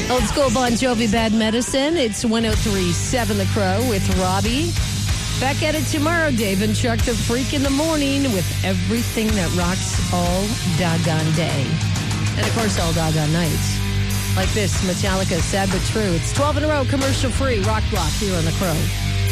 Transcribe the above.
Old school Bon Jovi, Bad Medicine. It's 103.7 The Crow with Robbie. Back at it tomorrow, Dave and Chuck, the freak in the morning with everything that rocks all doggone day. And, of course, all doggone nights. Like this, Metallica, Sad But True. It's 12 in a row, commercial-free, rock block here on The Crow.